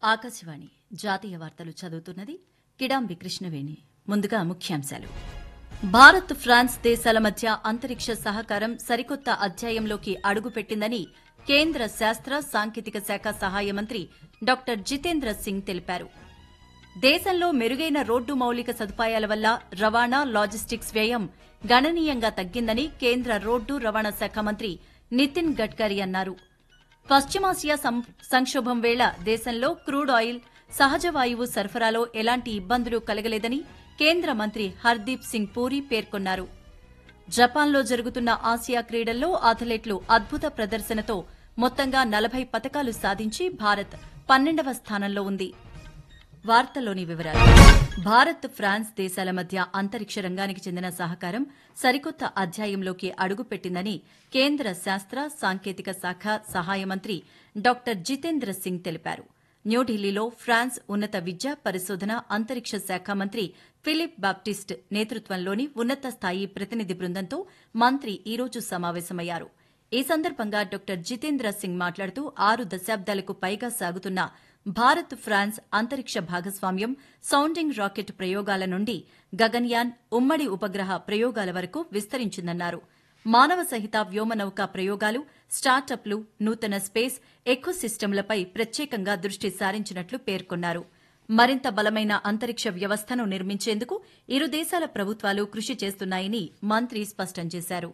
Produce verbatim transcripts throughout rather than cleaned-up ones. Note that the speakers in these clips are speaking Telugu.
ఆకాశవాణి జాతీయ వార్తలు చదువుతున్నది కిడాంబి కృష్ణవేణి. ముందుగా ముఖ్యాంశాలు. భారత్ ఫ్రాన్స్ దేశాల మధ్య అంతరిక్ష సహకారం సరికొత్త అధ్యాయంలోకి అడుగుపెట్టిందని కేంద్ర శాస్త్ర సాంకేతిక శాఖ సహాయ మంత్రి డాక్టర్ జితేంద్ర సింగ్ తెలిపారు. దేశంలో మెరుగైన రోడ్డు మౌలిక సదుపాయాల వల్ల రవాణా లాజిస్టిక్స్ వ్యయం గణనీయంగా తగ్గిందని కేంద్ర రోడ్డు రవాణా శాఖ మంత్రి నితిన్ గడ్కరీ అన్నారు. పశ్చిమాసియా సంక్షోభం వేళ దేశంలో క్రూడ్ ఆయిల్, సహజ వాయువు సరఫరాలో ఎలాంటి ఇబ్బందులు కలగలేదని కేంద్ర మంత్రి హర్దీప్ సింగ్ పూరి పేర్కొన్నారు. జపాన్లో జరుగుతున్న ఆసియా క్రీడల్లో అథ్లెట్లు అద్భుత ప్రదర్శనతో మొత్తంగా నలభై పతకాలు సాధించి భారత్ పన్నెండవ స్థానంలో ఉంది. వార్తల్లోని వివరాలు. భారత్ ఫ్రాన్స్ దేశాల మధ్య అంతరిక్ష రంగానికి చెందిన సహకారం సరికొత్త అధ్యాయంలోకి అడుగుపెట్టిందని కేంద్ర శాస్త్ర సాంకేతిక శాఖ సహాయ మంత్రి డాక్టర్ జితేంద్ర సింగ్ తెలిపారు. న్యూఢిల్లీలో ఫ్రాన్స్ ఉన్నత విద్య, పరిశోధన, అంతరిక్ష శాఖ మంత్రి ఫిలిప్ బాప్టిస్ట్ నేతృత్వంలోని ఉన్నత స్థాయి ప్రతినిధి బృందంతో మంత్రి ఈ రోజు సమావేశమయ్యారు. ఈ సందర్భంగా డాక్టర్ జితేంద్ర సింగ్ మాట్లాడుతూ ఆరు దశాబ్దాలకు పైగా సాగుతున్న భారత్ ఫ్రాన్స్ అంతరిక్ష భాగస్వామ్యం సౌండింగ్ రాకెట్ ప్రయోగాల నుండి గగన్యాన్, ఉమ్మడి ఉపగ్రహ ప్రయోగాల వరకు విస్తరించిందన్నారు. మానవ సహిత వ్యోమనౌక ప్రయోగాలు, స్టార్టప్లు, నూతన స్పేస్ ఎకో సిస్టమ్లపై ప్రత్యేకంగా దృష్టి సారించినట్లు పేర్కొన్నారు. మరింత బలమైన అంతరిక్ష వ్యవస్థను నిర్మించేందుకు ఇరు దేశాల ప్రభుత్వాలు కృషి చేస్తున్నాయని మంత్రి స్పష్టం చేశారు.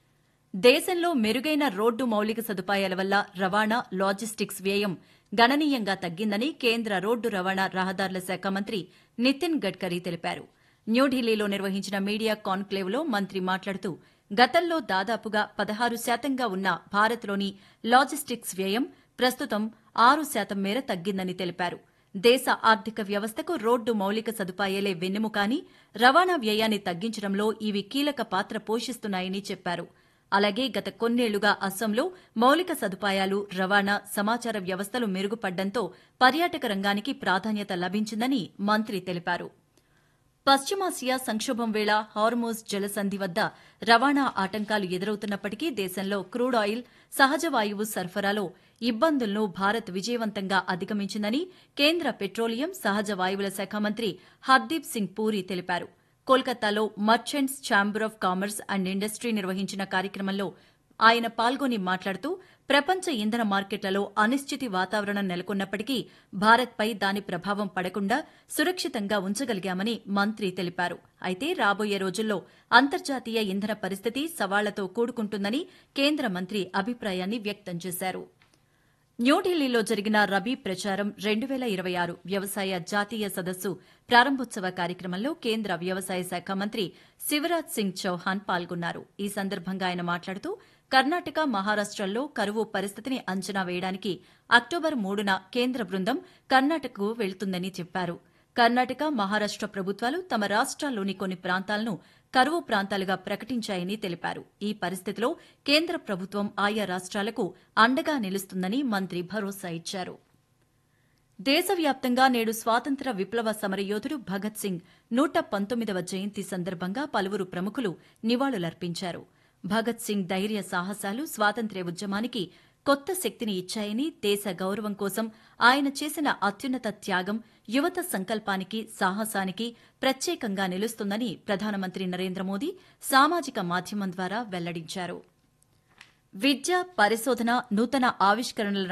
దేశంలో మెరుగైన రోడ్డు మౌలిక సదుపాయాల వల్ల రవాణా, లాజిస్టిక్స్ వ్యయం గణనీయంగా తగ్గిందని కేంద్ర రోడ్డు రవాణా రహదారుల శాఖ మంత్రి నితిన్ గడ్కరీ తెలిపారు. న్యూఢిల్లీలో నిర్వహించిన మీడియా కాన్క్లేవ్లో మంత్రి మాట్లాడుతూ గతంలో దాదాపుగా పదహారు శాతంగా ఉన్న భారత్లోని లాజిస్టిక్స్ వ్యయం ప్రస్తుతం ఆరు శాతం మేర తగ్గిందని తెలిపారు. దేశ ఆర్థిక వ్యవస్థకు రోడ్డు మౌలిక సదుపాయాలే వెన్నెముకని, రవాణా వ్యయాన్ని తగ్గించడంలో ఇవి కీలక పాత్ర పోషిస్తున్నాయని చెప్పారు. అలాగే గత కొన్నేళ్లుగా అస్సాంలో మౌలిక సదుపాయాలు, రవాణా, సమాచార వ్యవస్థలు మెరుగుపడ్డంతో పర్యాటక రంగానికి ప్రాధాన్యత లభించిందని మంత్రి తెలిపారు. పశ్చిమాసియా సంక్షోభం వేళ హార్మోజ్ జలసంధి వద్ద రవాణా ఆటంకాలు ఎదురవుతున్నప్పటికీ దేశంలో క్రూడ్ ఆయిల్, సహజ వాయువు సరఫరాలో ఇబ్బందులను భారత్ విజయవంతంగా అధిగమించిందని కేంద్ర పెట్రోలియం, సహజ వాయువుల శాఖ మంత్రి హర్దీప్ సింగ్ పూరి తెలిపారు. కోల్కతాలో merchants chamber of commerce and industry నిర్వహించిన కార్యక్రమంలో ఆయన పాల్గొని మాట్లాడుతూ ప్రపంచ ఇంధన మార్కెట్లలో అనిశ్చితి వాతావరణం నెలకొన్నప్పటికీ భారత్పై దాని ప్రభావం పడకుండా సురక్షితంగా ఉంచగలిగామని మంత్రి తెలిపారు. అయితే రాబోయే రోజుల్లో అంతర్జాతీయ ఇంధన పరిస్థితి సవాళ్లతో కూడుకుంటుందని కేంద్ర మంత్రి అభిప్రాయాన్ని వ్యక్తం చేశారు. న్యూఢిల్లీలో జరిగిన రబీ ప్రచారం రెండు వేల ఇరవై ఆరు వ్యవసాయ జాతీయ సదస్సు ప్రారంభోత్సవ కార్యక్రమంలో కేంద్ర వ్యవసాయ శాఖ మంత్రి శివరాజ్ సింగ్ చౌహాన్ పాల్గొన్నారు. ఈ సందర్భంగా ఆయన మాట్లాడుతూ కర్ణాటక, మహారాష్టల్లో కరువు పరిస్థితిని అంచనా వేయడానికి అక్టోబర్ మూడున కేంద్ర బృందం కర్ణాటకకు వెళ్తుందని చెప్పారు. కర్ణాటక, మహారాష్ట ప్రభుత్వాలు తమ రాష్ట్రాల్లోని కొన్ని ప్రాంతాలను కరువు ప్రాంతాలుగా ప్రకటించాయని తెలిపారు. ఈ పరిస్థితిలో కేంద్ర ప్రభుత్వం ఆయా రాష్ట్రాలకు అండగా నిలుస్తుందని మంత్రి భరోసా ఇచ్చారు. దేశవ్యాప్తంగా నేడు స్వాతంత్ర్య విప్లవ సమరయోధుడు భగత్ సింగ్ నూట పంతొమ్మిదవ జయంతి సందర్భంగా పలువురు ప్రముఖులు నివాళులర్పించారు. భగత్ సింగ్ ధైర్య సాహసాలు స్వాతంత్ర్య ఉద్యమానికి కొత్త శక్తిని ఇచ్చాయని, దేశ గౌరవం కోసం ఆయన చేసిన అత్యున్నత త్యాగం యువత సంకల్పానికి, సాహసానికి ప్రత్యేకంగా నిలుస్తుందని ప్రధానమంత్రి నరేంద్ర మోదీ సామాజిక మాధ్యమం ద్వారా వెల్లడించారు. విద్య, పరిశోధన, నూతన ఆవిష్కరణల